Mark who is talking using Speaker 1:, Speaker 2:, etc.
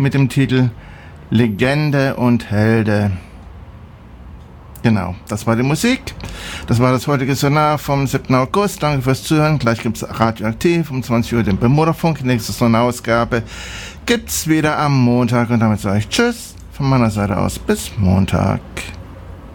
Speaker 1: mit dem Titel Legende und Helde. Genau, das war die Musik. Das war das heutige Sonar vom 7. August. Danke fürs Zuhören. Gleich gibt es Radioaktiv um 20 Uhr den Bermuda-Funk. Nächste Sonarausgabe gibt's wieder am Montag. Und damit sage ich Tschüss von meiner Seite aus. Bis Montag.